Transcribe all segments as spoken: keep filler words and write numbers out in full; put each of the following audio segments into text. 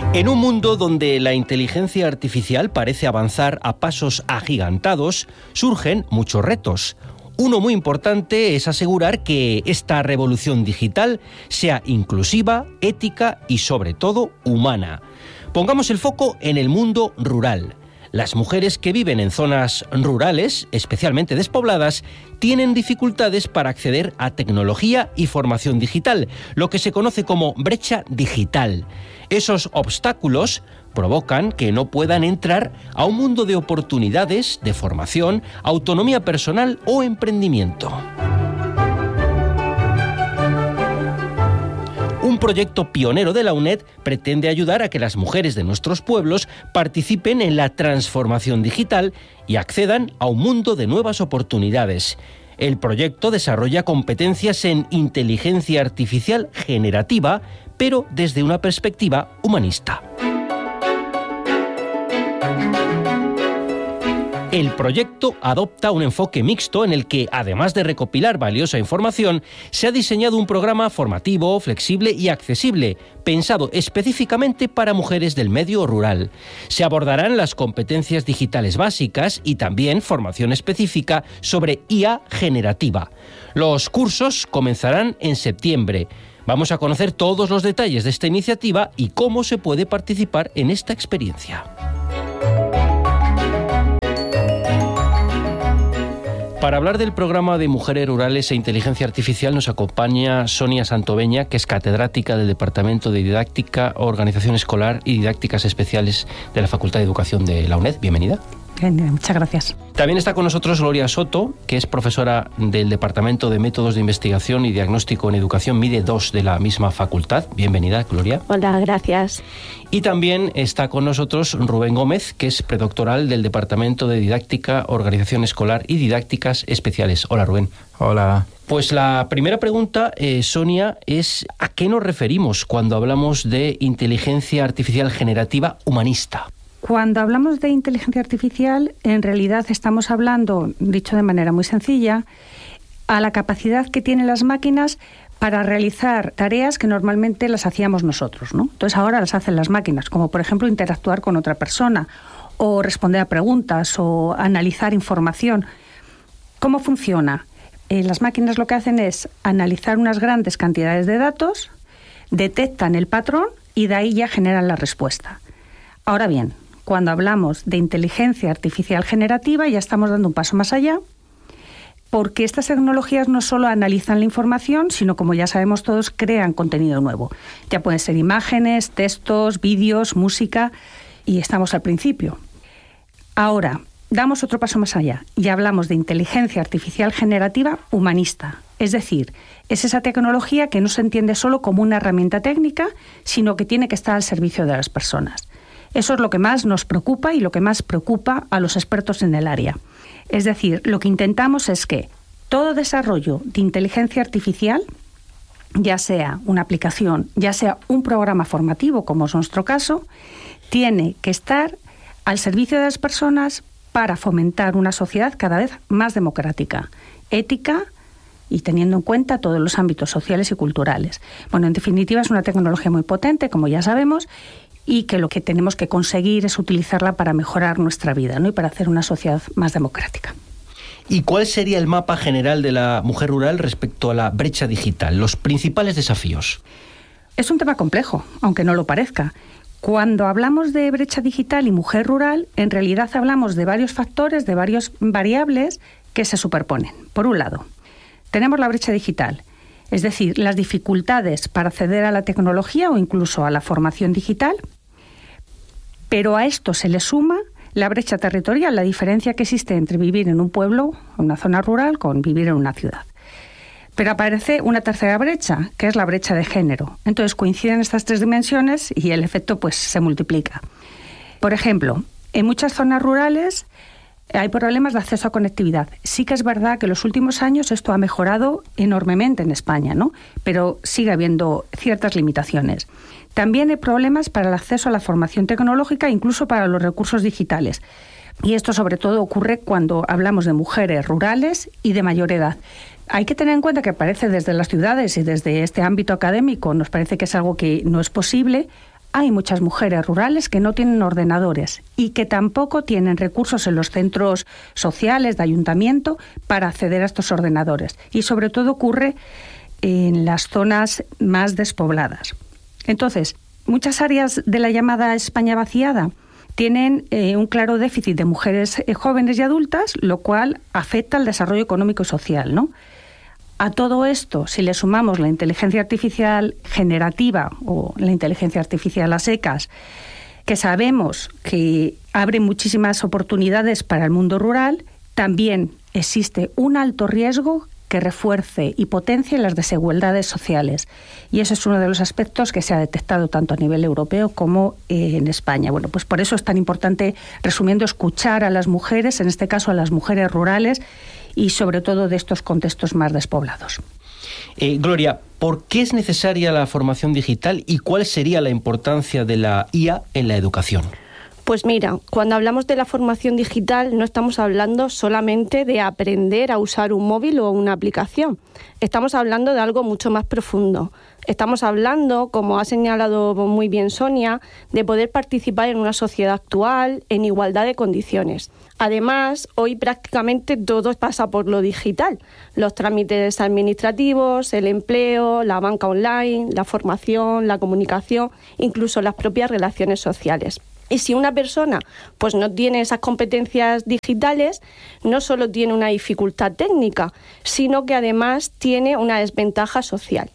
En un mundo donde la inteligencia artificial parece avanzar a pasos agigantados, surgen muchos retos. Uno muy importante es asegurar que esta revolución digital sea inclusiva, ética y sobre todo humana. Pongamos el foco en el mundo rural. Las mujeres que viven en zonas rurales, especialmente despobladas, tienen dificultades para acceder a tecnología y formación digital, lo que se conoce como brecha digital. Esos obstáculos provocan que no puedan entrar a un mundo de oportunidades, de formación, autonomía personal o emprendimiento. Un proyecto pionero de la UNED pretende ayudar a que las mujeres de nuestros pueblos participen en la transformación digital y accedan a un mundo de nuevas oportunidades. El proyecto desarrolla competencias en inteligencia artificial generativa, pero desde una perspectiva humanista. El proyecto adopta un enfoque mixto en el que, además de recopilar valiosa información, se ha diseñado un programa formativo, flexible y accesible, pensado específicamente para mujeres del medio rural. Se abordarán las competencias digitales básicas y también formación específica sobre I A generativa. Los cursos comenzarán en septiembre. Vamos a conocer todos los detalles de esta iniciativa y cómo se puede participar en esta experiencia. Para hablar del programa de Mujeres Rurales e Inteligencia Artificial nos acompaña Sonia Santoveña, que es catedrática del Departamento de Didáctica, Organización Escolar y Didácticas Especiales de la Facultad de Educación de la UNED. Bienvenida. Bien, muchas gracias. También está con nosotros Gloria Soto, que es profesora del Departamento de Métodos de Investigación y Diagnóstico en Educación M I D E dos de la misma facultad. Bienvenida, Gloria. Hola, gracias. Y también está con nosotros Rubén Gómez, que es predoctoral del Departamento de Didáctica, Organización Escolar y Didácticas Especiales. Hola, Rubén. Hola. Pues la primera pregunta, eh, Sonia, es ¿a qué nos referimos cuando hablamos de inteligencia artificial generativa humanista? Cuando hablamos de inteligencia artificial, en realidad estamos hablando, dicho de manera muy sencilla, a la capacidad que tienen las máquinas para realizar tareas que normalmente las hacíamos nosotros, ¿no? Entonces ahora las hacen las máquinas, como por ejemplo interactuar con otra persona, o responder a preguntas, o analizar información. ¿Cómo funciona? Eh, las máquinas lo que hacen es analizar unas grandes cantidades de datos, detectan el patrón y de ahí ya generan la respuesta. Ahora bien, cuando hablamos de inteligencia artificial generativa ya estamos dando un paso más allá, porque estas tecnologías no solo analizan la información, sino, como ya sabemos todos, crean contenido nuevo. Ya pueden ser imágenes, textos, vídeos, música, y estamos al principio. Ahora, damos otro paso más allá y hablamos de inteligencia artificial generativa humanista. Es decir, es esa tecnología que no se entiende solo como una herramienta técnica, sino que tiene que estar al servicio de las personas. Eso es lo que más nos preocupa y lo que más preocupa a los expertos en el área. Es decir, lo que intentamos es que todo desarrollo de inteligencia artificial, ya sea una aplicación, ya sea un programa formativo, como es nuestro caso, tiene que estar al servicio de las personas para fomentar una sociedad cada vez más democrática, ética y teniendo en cuenta todos los ámbitos sociales y culturales. Bueno, en definitiva, es una tecnología muy potente, como ya sabemos, y que lo que tenemos que conseguir es utilizarla para mejorar nuestra vida, ¿no? Y para hacer una sociedad más democrática. ¿Y cuál sería el mapa general de la mujer rural respecto a la brecha digital? Los principales desafíos. Es un tema complejo, aunque no lo parezca. Cuando hablamos de brecha digital y mujer rural, en realidad hablamos de varios factores, de varias variables que se superponen. Por un lado, tenemos la brecha digital, es decir, las dificultades para acceder a la tecnología o incluso a la formación digital, pero a esto se le suma la brecha territorial, la diferencia que existe entre vivir en un pueblo, en una zona rural, con vivir en una ciudad. Pero aparece una tercera brecha, que es la brecha de género. Entonces coinciden estas tres dimensiones y el efecto pues se multiplica. Por ejemplo, en muchas zonas rurales hay problemas de acceso a conectividad. Sí que es verdad que en los últimos años esto ha mejorado enormemente en España, ¿no? Pero sigue habiendo ciertas limitaciones. También hay problemas para el acceso a la formación tecnológica, incluso para los recursos digitales. Y esto sobre todo ocurre cuando hablamos de mujeres rurales y de mayor edad. Hay que tener en cuenta que parece desde las ciudades y desde este ámbito académico nos parece que es algo que no es posible, hay muchas mujeres rurales que no tienen ordenadores y que tampoco tienen recursos en los centros sociales de ayuntamiento para acceder a estos ordenadores. Y sobre todo ocurre en las zonas más despobladas. Entonces, muchas áreas de la llamada España vaciada tienen eh, un claro déficit de mujeres eh, jóvenes y adultas, lo cual afecta al desarrollo económico y social, ¿no? A todo esto, si le sumamos la inteligencia artificial generativa o la inteligencia artificial a secas, que sabemos que abre muchísimas oportunidades para el mundo rural, también existe un alto riesgo que refuerce y potencie las desigualdades sociales. Y ese es uno de los aspectos que se ha detectado tanto a nivel europeo como eh, en España. Bueno, pues por eso es tan importante, resumiendo, escuchar a las mujeres, en este caso a las mujeres rurales, y sobre todo de estos contextos más despoblados. Eh, Gloria, ¿por qué es necesaria la formación digital y cuál sería la importancia de la I A en la educación? Pues mira, cuando hablamos de la formación digital no estamos hablando solamente de aprender a usar un móvil o una aplicación. Estamos hablando de algo mucho más profundo. Estamos hablando, como ha señalado muy bien Sonia, de poder participar en una sociedad actual en igualdad de condiciones. Además, hoy prácticamente todo pasa por lo digital. Los trámites administrativos, el empleo, la banca online, la formación, la comunicación, incluso las propias relaciones sociales. Y si una persona pues no tiene esas competencias digitales, no solo tiene una dificultad técnica, sino que además tiene una desventaja social.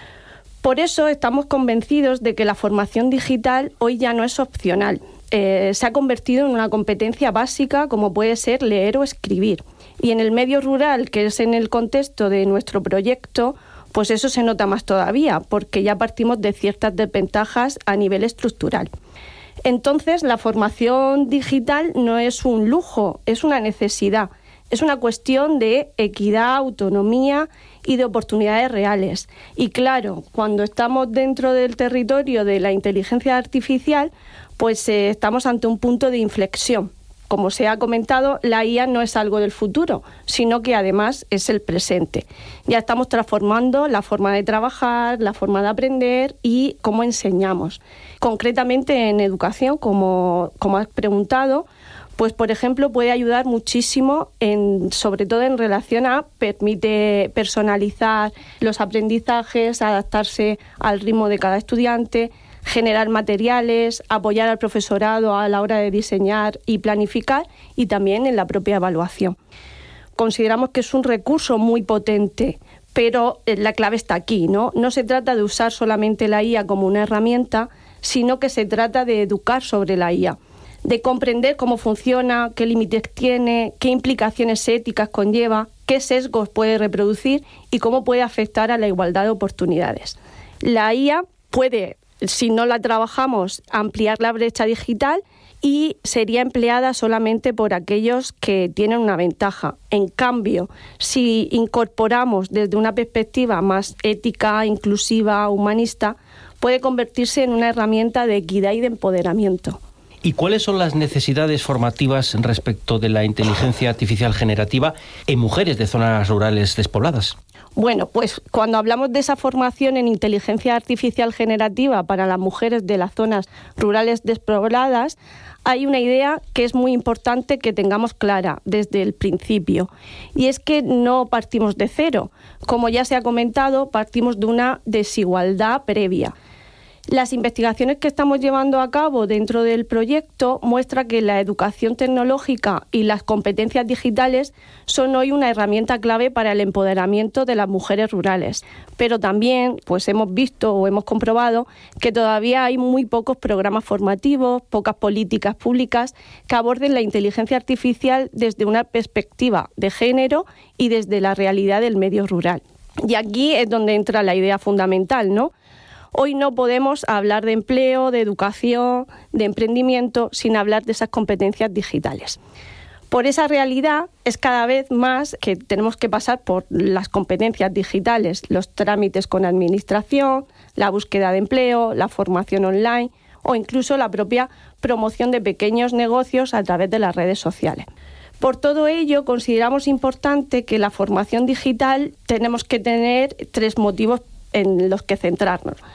Por eso estamos convencidos de que la formación digital hoy ya no es opcional. Eh, se ha convertido en una competencia básica como puede ser leer o escribir. Y en el medio rural, que es en el contexto de nuestro proyecto, pues eso se nota más todavía, porque ya partimos de ciertas desventajas a nivel estructural. Entonces, la formación digital no es un lujo, es una necesidad. Es una cuestión de equidad, autonomía y de oportunidades reales. Y claro, cuando estamos dentro del territorio de la inteligencia artificial, pues eh, estamos ante un punto de inflexión. Como se ha comentado, la I A no es algo del futuro, sino que además es el presente. Ya estamos transformando la forma de trabajar, la forma de aprender y cómo enseñamos. Concretamente en educación, como, como has preguntado, pues por ejemplo puede ayudar muchísimo, en, sobre todo en relación a permite personalizar los aprendizajes, adaptarse al ritmo de cada estudiante, generar materiales, apoyar al profesorado a la hora de diseñar y planificar y también en la propia evaluación. Consideramos que es un recurso muy potente, pero la clave está aquí, ¿no? No se trata de usar solamente la I A como una herramienta, sino que se trata de educar sobre la I A, de comprender cómo funciona, qué límites tiene, qué implicaciones éticas conlleva, qué sesgos puede reproducir y cómo puede afectar a la igualdad de oportunidades. La I A puede, si no la trabajamos, ampliar la brecha digital y sería empleada solamente por aquellos que tienen una ventaja. En cambio, si incorporamos desde una perspectiva más ética, inclusiva, humanista, puede convertirse en una herramienta de equidad y de empoderamiento. ¿Y cuáles son las necesidades formativas respecto de la inteligencia artificial generativa en mujeres de zonas rurales despobladas? Bueno, pues cuando hablamos de esa formación en inteligencia artificial generativa para las mujeres de las zonas rurales despobladas, hay una idea que es muy importante que tengamos clara desde el principio, y es que no partimos de cero. Como ya se ha comentado, partimos de una desigualdad previa. Las investigaciones que estamos llevando a cabo dentro del proyecto muestran que la educación tecnológica y las competencias digitales son hoy una herramienta clave para el empoderamiento de las mujeres rurales. Pero también pues hemos visto o hemos comprobado que todavía hay muy pocos programas formativos, pocas políticas públicas que aborden la inteligencia artificial desde una perspectiva de género y desde la realidad del medio rural. Y aquí es donde entra la idea fundamental, ¿no? Hoy no podemos hablar de empleo, de educación, de emprendimiento, sin hablar de esas competencias digitales. Por esa realidad es cada vez más que tenemos que pasar por las competencias digitales, los trámites con administración, la búsqueda de empleo, la formación online o incluso la propia promoción de pequeños negocios a través de las redes sociales. Por todo ello, consideramos importante que la formación digital tenemos que tener tres motivos en los que centrarnos.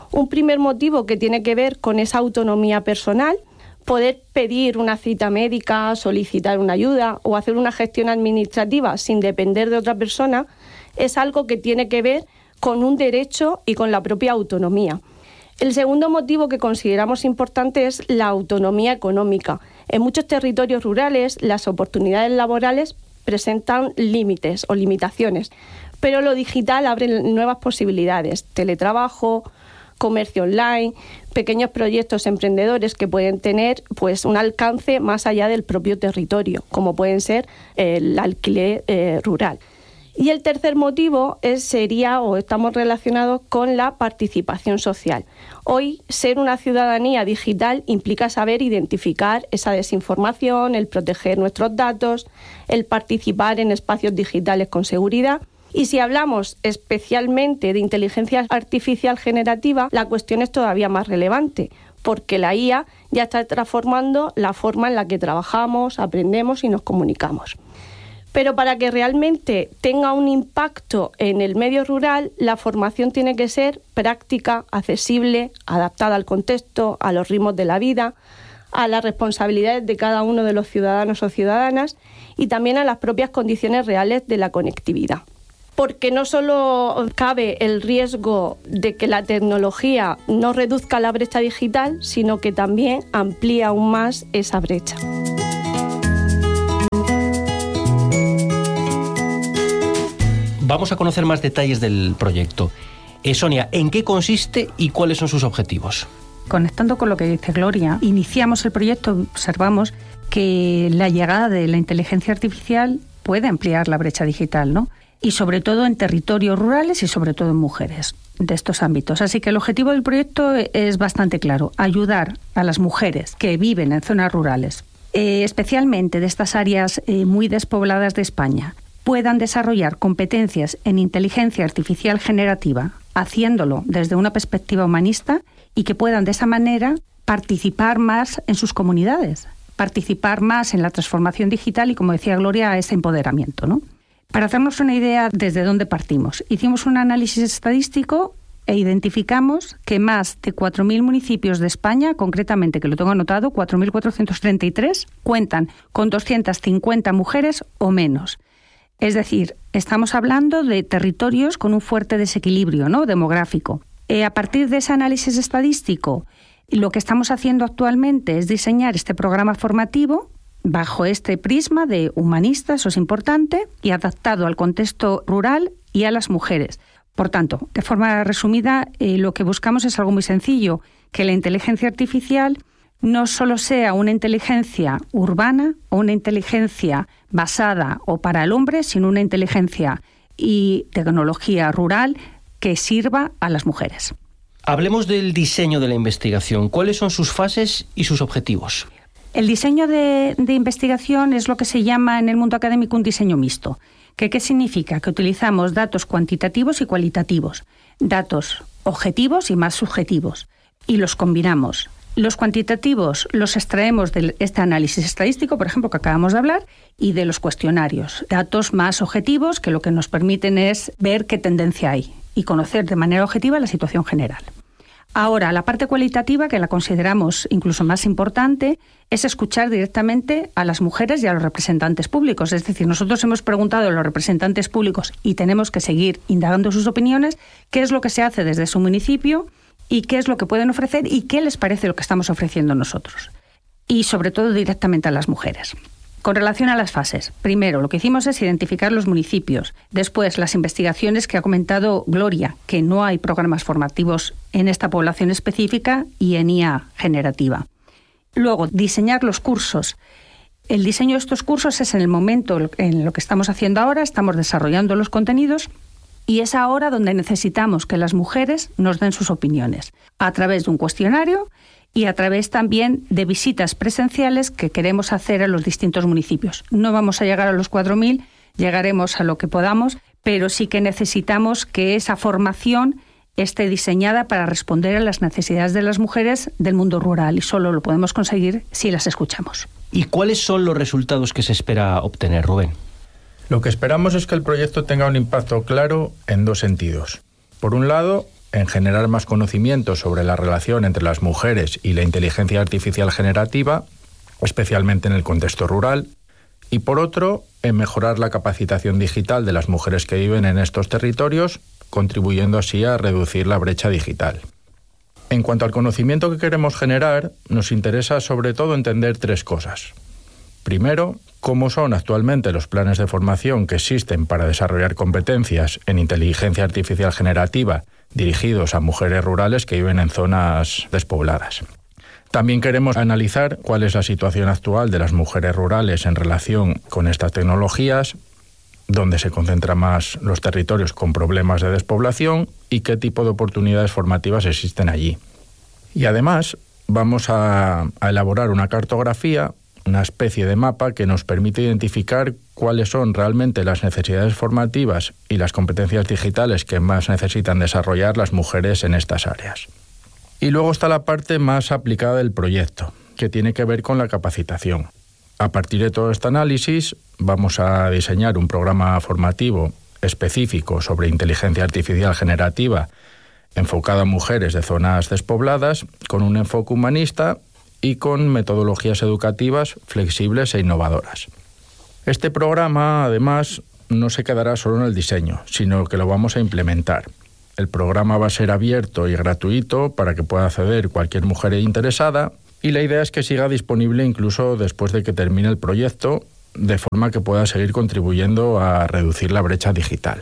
Un primer motivo que tiene que ver con esa autonomía personal, poder pedir una cita médica, solicitar una ayuda o hacer una gestión administrativa sin depender de otra persona, es algo que tiene que ver con un derecho y con la propia autonomía. El segundo motivo que consideramos importante es la autonomía económica. En muchos territorios rurales las oportunidades laborales presentan límites o limitaciones, pero lo digital abre nuevas posibilidades, teletrabajo, comercio online, pequeños proyectos emprendedores que pueden tener pues un alcance más allá del propio territorio, como pueden ser el alquiler eh, rural. Y el tercer motivo es, sería o estamos relacionados con la participación social. Hoy, ser una ciudadanía digital implica saber identificar esa desinformación, el proteger nuestros datos, el participar en espacios digitales con seguridad. Y si hablamos especialmente de inteligencia artificial generativa, la cuestión es todavía más relevante, porque la I A ya está transformando la forma en la que trabajamos, aprendemos y nos comunicamos. Pero para que realmente tenga un impacto en el medio rural, la formación tiene que ser práctica, accesible, adaptada al contexto, a los ritmos de la vida, a las responsabilidades de cada uno de los ciudadanos o ciudadanas y también a las propias condiciones reales de la conectividad. Porque no solo cabe el riesgo de que la tecnología no reduzca la brecha digital, sino que también amplía aún más esa brecha. Vamos a conocer más detalles del proyecto. Eh, Sonia, ¿en qué consiste y cuáles son sus objetivos? Conectando con lo que dice Gloria, iniciamos el proyecto, observamos que la llegada de la inteligencia artificial puede ampliar la brecha digital, ¿no? Y sobre todo en territorios rurales y sobre todo en mujeres de estos ámbitos. Así que el objetivo del proyecto es bastante claro, ayudar a las mujeres que viven en zonas rurales, eh, especialmente de estas áreas eh, muy despobladas de España, puedan desarrollar competencias en inteligencia artificial generativa, haciéndolo desde una perspectiva humanista y que puedan de esa manera participar más en sus comunidades, participar más en la transformación digital y, como decía Gloria, ese empoderamiento, ¿no? Para hacernos una idea desde dónde partimos, hicimos un análisis estadístico e identificamos que más de cuatro mil municipios de España, concretamente, que lo tengo anotado, cuatro mil cuatrocientos treinta y tres, cuentan con doscientas cincuenta mujeres o menos. Es decir, estamos hablando de territorios con un fuerte desequilibrio, ¿no?, demográfico. Eh, a partir de ese análisis estadístico, lo que estamos haciendo actualmente es diseñar este programa formativo bajo este prisma de humanista, eso es importante, y adaptado al contexto rural y a las mujeres. Por tanto, de forma resumida, eh, lo que buscamos es algo muy sencillo, que la inteligencia artificial no solo sea una inteligencia urbana o una inteligencia basada o para el hombre, sino una inteligencia y tecnología rural que sirva a las mujeres. Hablemos del diseño de la investigación. ¿Cuáles son sus fases y sus objetivos? El diseño de, de investigación es lo que se llama en el mundo académico un diseño mixto. ¿Qué, qué significa? Que utilizamos datos cuantitativos y cualitativos, datos objetivos y más subjetivos, y los combinamos. Los cuantitativos los extraemos de este análisis estadístico, por ejemplo, que acabamos de hablar, y de los cuestionarios. Datos más objetivos que lo que nos permiten es ver qué tendencia hay y conocer de manera objetiva la situación general. Ahora, la parte cualitativa, que la consideramos incluso más importante, es escuchar directamente a las mujeres y a los representantes públicos. Es decir, nosotros hemos preguntado a los representantes públicos y tenemos que seguir indagando sus opiniones, qué es lo que se hace desde su municipio y qué es lo que pueden ofrecer y qué les parece lo que estamos ofreciendo nosotros. Y sobre todo directamente a las mujeres. Con relación a las fases, primero lo que hicimos es identificar los municipios, después las investigaciones que ha comentado Gloria, que no hay programas formativos en esta población específica y en I A generativa. Luego, diseñar los cursos. El diseño de estos cursos es en el momento en lo que estamos haciendo ahora, estamos desarrollando los contenidos y es ahora donde necesitamos que las mujeres nos den sus opiniones, a través de un cuestionario y a través también de visitas presenciales que queremos hacer a los distintos municipios. No vamos a llegar a los cuatro mil, llegaremos a lo que podamos, pero sí que necesitamos que esa formación esté diseñada para responder a las necesidades de las mujeres del mundo rural y solo lo podemos conseguir si las escuchamos. ¿Y cuáles son los resultados que se espera obtener, Rubén? Lo que esperamos es que el proyecto tenga un impacto claro en dos sentidos. Por un lado, en generar más conocimiento sobre la relación entre las mujeres y la inteligencia artificial generativa, especialmente en el contexto rural, y por otro, en mejorar la capacitación digital de las mujeres que viven en estos territorios, contribuyendo así a reducir la brecha digital. En cuanto al conocimiento que queremos generar, nos interesa sobre todo entender tres cosas. Primero, cómo son actualmente los planes de formación que existen para desarrollar competencias en inteligencia artificial generativa dirigidos a mujeres rurales que viven en zonas despobladas. También queremos analizar cuál es la situación actual de las mujeres rurales en relación con estas tecnologías, dónde se concentran más los territorios con problemas de despoblación y qué tipo de oportunidades formativas existen allí. Y además vamos a, a elaborar una cartografía, una especie de mapa que nos permite identificar cuáles son realmente las necesidades formativas y las competencias digitales que más necesitan desarrollar las mujeres en estas áreas. Y luego está la parte más aplicada del proyecto, que tiene que ver con la capacitación. A partir de todo este análisis, vamos a diseñar un programa formativo específico sobre inteligencia artificial generativa enfocado a mujeres de zonas despobladas, con un enfoque humanista y con metodologías educativas flexibles e innovadoras. Este programa, además, no se quedará solo en el diseño, sino que lo vamos a implementar. El programa va a ser abierto y gratuito para que pueda acceder cualquier mujer interesada, y la idea es que siga disponible incluso después de que termine el proyecto, de forma que pueda seguir contribuyendo a reducir la brecha digital.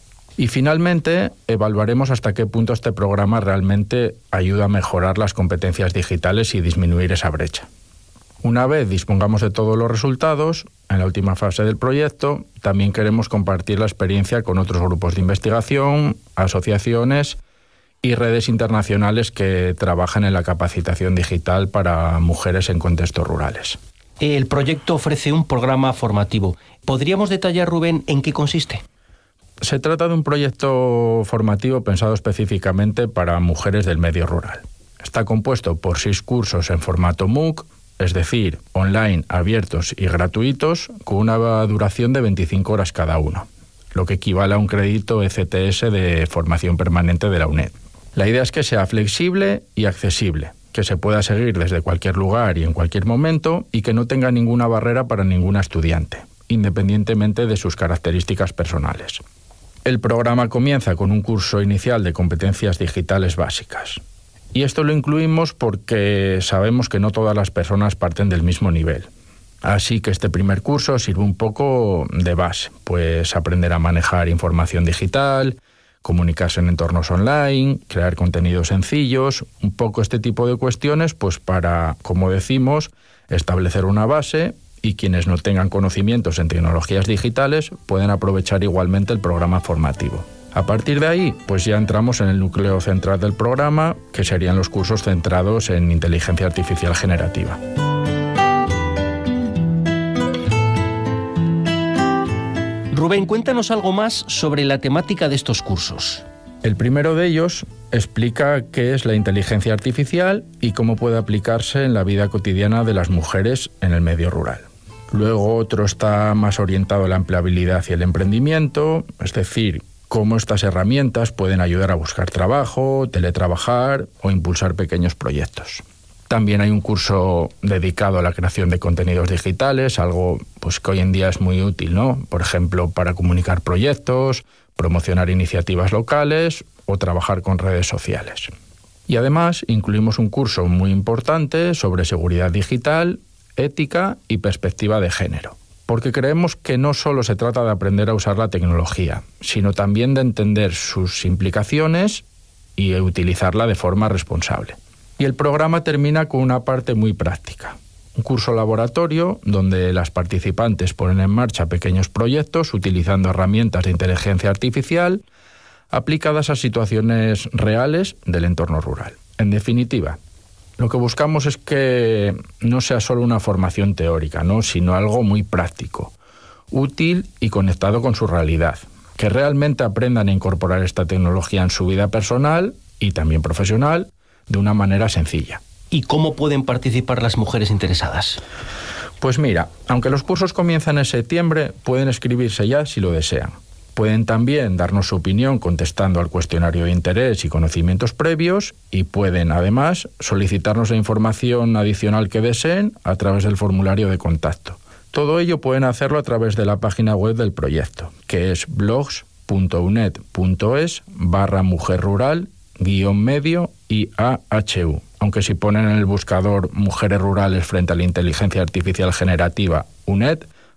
Y finalmente, evaluaremos hasta qué punto este programa realmente ayuda a mejorar las competencias digitales y disminuir esa brecha. Una vez dispongamos de todos los resultados, en la última fase del proyecto, también queremos compartir la experiencia con otros grupos de investigación, asociaciones y redes internacionales que trabajan en la capacitación digital para mujeres en contextos rurales. El proyecto ofrece un programa formativo. ¿Podríamos detallar, Rubén, en qué consiste? Se trata de un proyecto formativo pensado específicamente para mujeres del medio rural. Está compuesto por seis cursos en formato MOOC, es decir, online, abiertos y gratuitos, con una duración de veinticinco horas cada uno, lo que equivale a un crédito E C T S de formación permanente de la U N E D. La idea es que sea flexible y accesible, que se pueda seguir desde cualquier lugar y en cualquier momento y que no tenga ninguna barrera para ninguna estudiante, independientemente de sus características personales. El programa comienza con un curso inicial de competencias digitales básicas. Y esto lo incluimos porque sabemos que no todas las personas parten del mismo nivel. Así que este primer curso sirve un poco de base, pues aprender a manejar información digital, comunicarse en entornos online, crear contenidos sencillos, un poco este tipo de cuestiones, pues para, como decimos, establecer una base, y quienes no tengan conocimientos en tecnologías digitales pueden aprovechar igualmente el programa formativo. A partir de ahí, pues ya entramos en el núcleo central del programa, que serían los cursos centrados en inteligencia artificial generativa. Rubén, cuéntanos algo más sobre la temática de estos cursos. El primero de ellos explica qué es la inteligencia artificial y cómo puede aplicarse en la vida cotidiana de las mujeres en el medio rural. Luego otro está más orientado a la empleabilidad y el emprendimiento, es decir, cómo estas herramientas pueden ayudar a buscar trabajo, teletrabajar o impulsar pequeños proyectos. También hay un curso dedicado a la creación de contenidos digitales, algo pues, que hoy en día es muy útil, ¿no? Por ejemplo, para comunicar proyectos, promocionar iniciativas locales o trabajar con redes sociales. Y además incluimos un curso muy importante sobre seguridad digital, ética y perspectiva de género. Porque creemos que no solo se trata de aprender a usar la tecnología, sino también de entender sus implicaciones y utilizarla de forma responsable. Y el programa termina con una parte muy práctica. Un curso laboratorio donde las participantes ponen en marcha pequeños proyectos utilizando herramientas de inteligencia artificial aplicadas a situaciones reales del entorno rural. En definitiva, lo que buscamos es que no sea solo una formación teórica, ¿no?, sino algo muy práctico, útil y conectado con su realidad. Que realmente aprendan a incorporar esta tecnología en su vida personal y también profesional de una manera sencilla. ¿Y cómo pueden participar las mujeres interesadas? Pues mira, aunque los cursos comienzan en septiembre, pueden inscribirse ya si lo desean. Pueden también darnos su opinión contestando al cuestionario de interés y conocimientos previos y pueden, además, solicitarnos la información adicional que deseen a través del formulario de contacto. Todo ello pueden hacerlo a través de la página web del proyecto, que es blogs.uned.es barra mujer rural guión medio I A H U. Aunque si ponen en el buscador Mujeres Rurales frente a la inteligencia artificial generativa UNED,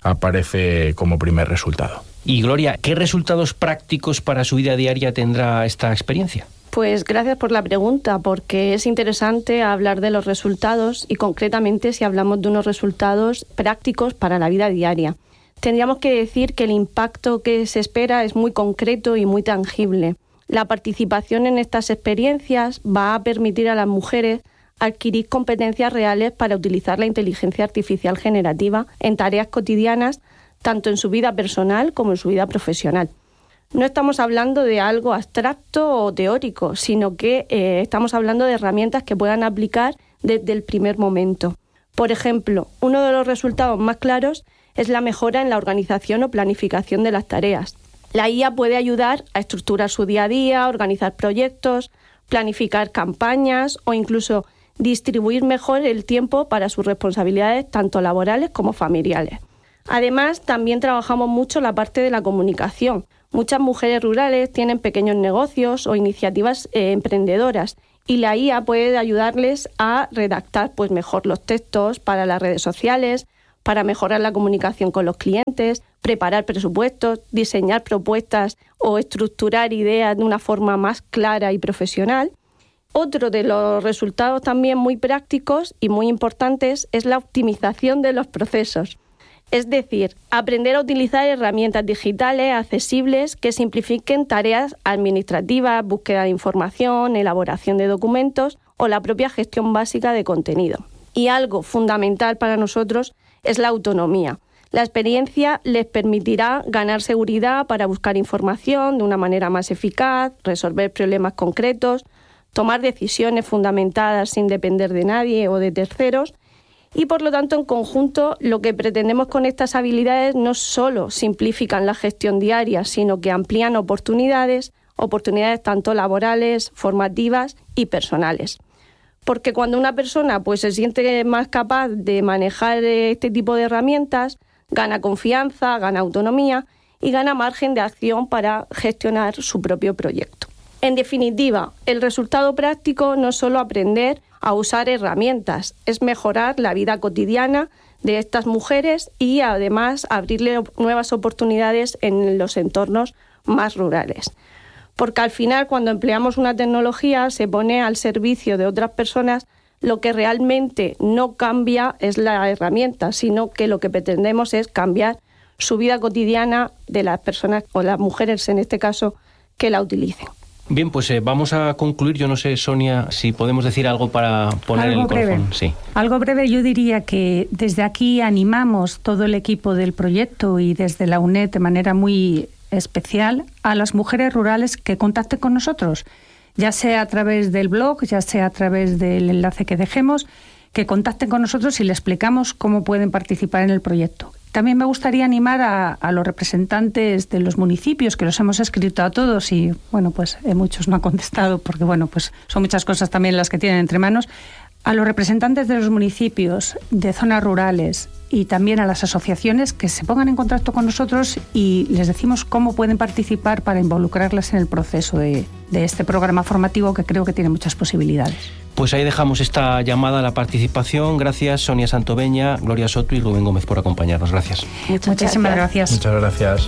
aparece como primer resultado. Y Gloria, ¿qué resultados prácticos para su vida diaria tendrá esta experiencia? Pues gracias por la pregunta, porque es interesante hablar de los resultados y concretamente si hablamos de unos resultados prácticos para la vida diaria. Tendríamos que decir que el impacto que se espera es muy concreto y muy tangible. La participación en estas experiencias va a permitir a las mujeres adquirir competencias reales para utilizar la inteligencia artificial generativa en tareas cotidianas, tanto en su vida personal como en su vida profesional. No estamos hablando de algo abstracto o teórico, sino que eh, estamos hablando de herramientas que puedan aplicar desde el primer momento. Por ejemplo, uno de los resultados más claros es la mejora en la organización o planificación de las tareas. La I A puede ayudar a estructurar su día a día, organizar proyectos, planificar campañas o incluso distribuir mejor el tiempo para sus responsabilidades tanto laborales como familiares. Además, también trabajamos mucho la parte de la comunicación. Muchas mujeres rurales tienen pequeños negocios o iniciativas eh, emprendedoras y la I A puede ayudarles a redactar pues, mejor los textos para las redes sociales, para mejorar la comunicación con los clientes, preparar presupuestos, diseñar propuestas o estructurar ideas de una forma más clara y profesional. Otro de los resultados también muy prácticos y muy importantes es la optimización de los procesos. Es decir, aprender a utilizar herramientas digitales accesibles que simplifiquen tareas administrativas, búsqueda de información, elaboración de documentos o la propia gestión básica de contenido. Y algo fundamental para nosotros es la autonomía. La experiencia les permitirá ganar seguridad para buscar información de una manera más eficaz, resolver problemas concretos, tomar decisiones fundamentadas sin depender de nadie o de terceros. Y por lo tanto, en conjunto, lo que pretendemos con estas habilidades no solo simplifican la gestión diaria, sino que amplían oportunidades, oportunidades tanto laborales, formativas y personales. Porque cuando una persona pues, se siente más capaz de manejar este tipo de herramientas, gana confianza, gana autonomía y gana margen de acción para gestionar su propio proyecto. En definitiva, el resultado práctico no es solo aprender a usar herramientas, es mejorar la vida cotidiana de estas mujeres y además abrirle nuevas oportunidades en los entornos más rurales. Porque al final, cuando empleamos una tecnología, se pone al servicio de otras personas, lo que realmente no cambia es la herramienta, sino que lo que pretendemos es cambiar su vida cotidiana de las personas, o las mujeres en este caso, que la utilicen. Bien, pues eh, vamos a concluir. Yo no sé, Sonia, si podemos decir algo para poner algo el breve. colofón. Sí. Algo breve, yo diría que desde aquí animamos todo el equipo del proyecto y desde la UNED de manera muy especial a las mujeres rurales que contacten con nosotros, ya sea a través del blog, ya sea a través del enlace que dejemos, que contacten con nosotros y les explicamos cómo pueden participar en el proyecto. También me gustaría animar a, a los representantes de los municipios, que los hemos escrito a todos y, bueno, pues eh, muchos no han contestado porque, bueno, pues son muchas cosas también las que tienen entre manos. A los representantes de los municipios, de zonas rurales y también a las asociaciones que se pongan en contacto con nosotros y les decimos cómo pueden participar para involucrarlas en el proceso de, de este programa formativo que creo que tiene muchas posibilidades. Pues ahí dejamos esta llamada a la participación. Gracias, Sonia Santoveña, Gloria Soto y Rubén Gómez por acompañarnos. Gracias. Muchas Muchísimas gracias. gracias. Muchas gracias.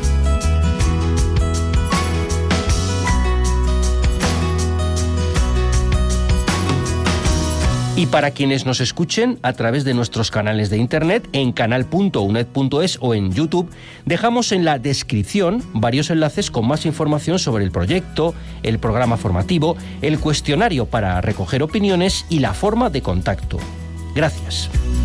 Y para quienes nos escuchen a través de nuestros canales de internet, en canal punto uned punto es o en YouTube, dejamos en la descripción varios enlaces con más información sobre el proyecto, el programa formativo, el cuestionario para recoger opiniones y la forma de contacto. Gracias.